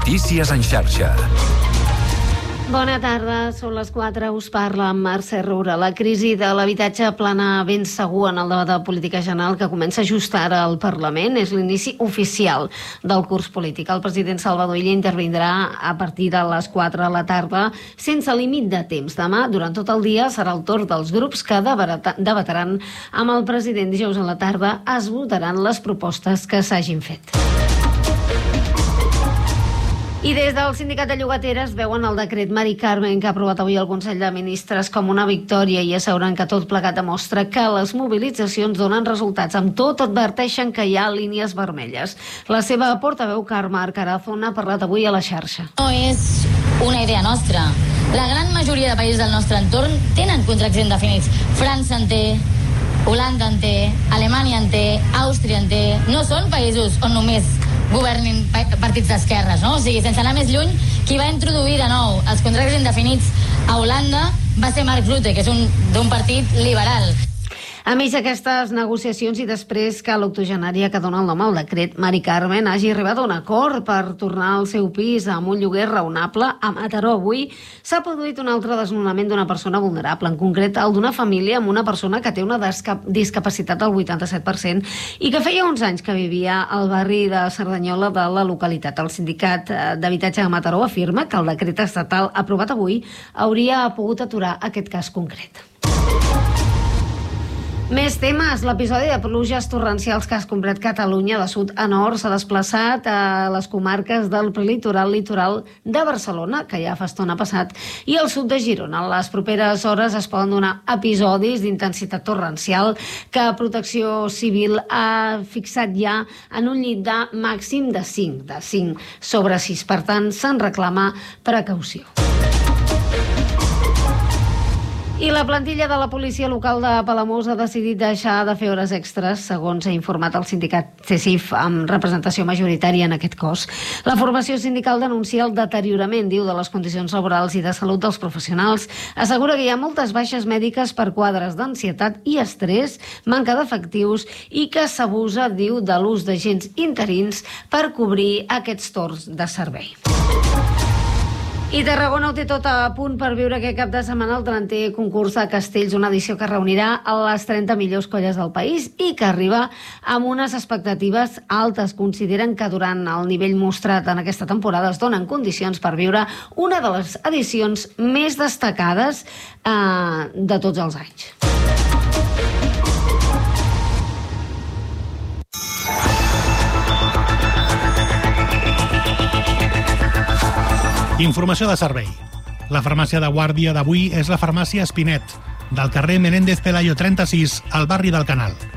Notícies en xarxa. Bona tarda, són les 4, us parla Mercè Roura. La crisi de l'habitatge plana ben segur en el debat de política general que comença just ara al Parlament. És l'inici oficial del curs polític. El president Salvador Illa intervindrà a partir de les 4 de la tarda sense límit de temps. Demà, durant tot el dia, serà el torn dels grups que debataran amb el president. Dijous a la tarda es votaran les propostes que s'hagin fet. I des del Sindicat de Llogateres veuen el decret Mari Carmen que ha aprovat avui el Consell de Ministres com una victòria i asseguren que tot plegat demostra que les mobilitzacions donen resultats. Amb tot adverteixen que hi ha línies vermelles. La seva portaveu Carme Arcarazo n'ha parlat avui a la xarxa. No és una idea nostra. La gran majoria de països del nostre entorn tenen contractes indefinits. França en té, Holanda en té, Alemanya en té, Àustria en té. No són països on només governin partits d'esquerres, no? O sigui, sense anar més lluny, qui va introduir de nou els contractes indefinits a Holanda va ser Mark Rutte, que és d'un partit liberal. A mig d'aquestes negociacions i després que l'octogenària que dona el nom al decret, Mari Carmen, hagi arribat a un acord per tornar al seu pis amb un lloguer raonable, a Mataró avui s'ha produït un altre desnonament d'una persona vulnerable, en concret el d'una família amb una persona que té una discapacitat del 87% i que feia uns anys que vivia al barri de Cerdanyola de la localitat. El sindicat d'habitatge de Mataró afirma que el decret estatal aprovat avui hauria pogut aturar aquest cas concret. Més temes. L'episodi de pluges torrencials que ha escombrat Catalunya de sud a nord s'ha desplaçat a les comarques del prelitoral litoral de Barcelona, que ja fa estona passat, i al sud de Girona. En les properes hores es poden donar episodis d'intensitat torrencial que Protecció Civil ha fixat ja en un llindar màxim de 5 sobre 6. Per tant, se'n reclama precaució. I la plantilla de la policia local de Palamós ha decidit deixar de fer hores extres, segons ha informat el sindicat CECIF, amb representació majoritària en aquest cos. La formació sindical denuncia el deteriorament, diu, de les condicions laborals i de salut dels professionals. Assegura que hi ha moltes baixes mèdiques per quadres d'ansietat i estrès, manca d'efectius i que s'abusa, diu, de l'ús d'agents interins per cobrir aquests torns de servei. I Tarragona ho té tot a punt per viure aquest cap de setmana el 30è concurs de castells, una edició que reunirà a les 30 millors colles del país i que arriba amb unes expectatives altes. Consideren que durant el nivell mostrat en aquesta temporada es donen condicions per viure una de les edicions més destacades de tots els anys. Informació de servei. La farmàcia de guàrdia d'avui és la farmàcia Espinet, del carrer Menéndez Pelayo 36, al barri del Canal.